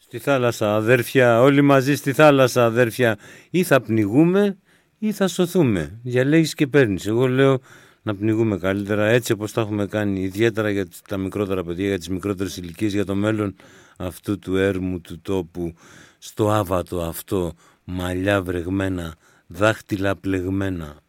Στη θάλασσα, αδέρφια, όλοι μαζί στη θάλασσα, αδέρφια. Ή θα πνιγούμε ή θα σωθούμε. Διαλέγεις και παίρνεις. Εγώ λέω να πνιγούμε καλύτερα, έτσι όπως τα έχουμε κάνει, ιδιαίτερα για τα μικρότερα παιδιά, για τις μικρότερες ηλικίες, για το μέλλον αυτού του έρμου, του τόπου, στο άβατο αυτό, μαλλιά βρεγμένα, δάχτυλα πλεγμένα.